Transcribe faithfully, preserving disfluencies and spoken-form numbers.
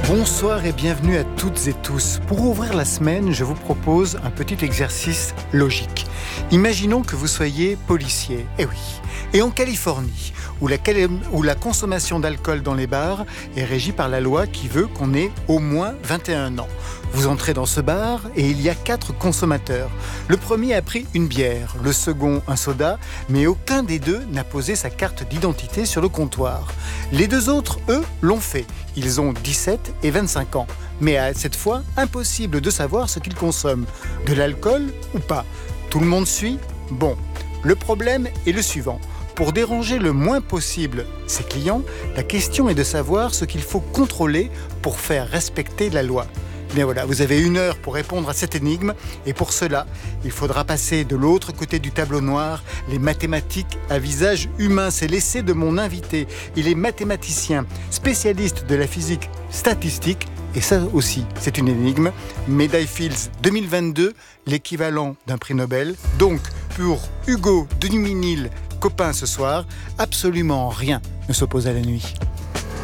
Bonsoir et bienvenue à toutes et tous. Pour ouvrir la semaine, je vous propose un petit exercice logique. Imaginons que vous soyez policier, eh oui, et en Californie, où la, où la consommation d'alcool dans les bars est régie par la loi qui veut qu'on ait au moins vingt et un ans. Vous entrez dans ce bar et il y a quatre consommateurs. Le premier a pris une bière, le second un soda, mais aucun des deux n'a posé sa carte d'identité sur le comptoir. Les deux autres, eux, l'ont fait. Ils ont dix-sept et vingt-cinq ans. Mais à cette fois, impossible de savoir ce qu'ils consomment. De l'alcool ou pas. Tout le monde suit ? Bon. Le problème est le suivant. Pour déranger le moins possible ses clients, la question est de savoir ce qu'il faut contrôler pour faire respecter la loi. Bien voilà, vous avez une heure pour répondre à cette énigme et pour cela, il faudra passer de l'autre côté du tableau noir les mathématiques à visage humain. C'est l'essai de mon invité. Il est mathématicien, spécialiste de la physique statistique et ça aussi, c'est une énigme. Médaille Fields deux mille vingt-deux, l'équivalent d'un prix Nobel. Donc, pour Hugo Duminil, copain ce soir, absolument rien ne s'oppose à la nuit.